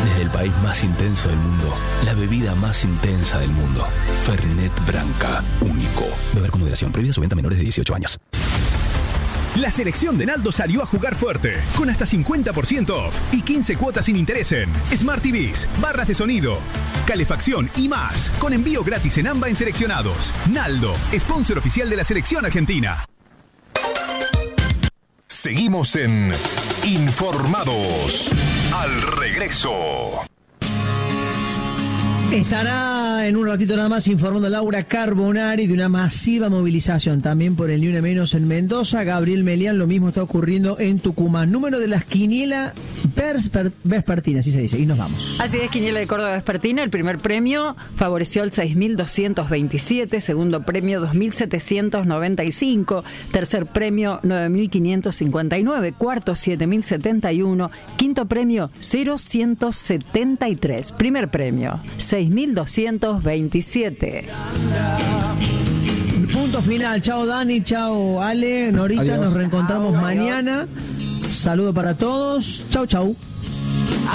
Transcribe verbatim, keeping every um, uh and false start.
Desde el país más intenso del mundo, la bebida más intensa del mundo. Fernet Branca, único. Beber con moderación. Prohibida su venta a menores de dieciocho años. La selección de Naldo salió a jugar fuerte, con hasta cincuenta por ciento off y quince cuotas sin interés en Smart T Vs, barras de sonido, calefacción y más, con envío gratis en AMBA en seleccionados. Naldo, sponsor oficial de la selección argentina. Seguimos en Informados. Al regreso. Estará en un ratito nada más informando Laura Carbonari de una masiva movilización también por el Ni Una Menos en Mendoza. Gabriel Melián, lo mismo está ocurriendo en Tucumán. Número de las quiniela vespertina, así se dice, y nos vamos. Así es, quiniela de Córdoba vespertina. El primer premio favoreció el seis mil doscientos veintisiete, segundo premio dos mil setecientos noventa y cinco, tercer premio nueve mil quinientos cincuenta y nueve, cuarto siete mil setenta y uno, quinto premio cero ciento setenta y tres, primer premio seis mil doscientos veintisiete. Punto final. Chao Dani, chao Ale, Norita. Adiós. Nos reencontramos adiós, mañana. Saludo para todos. Chau, chau.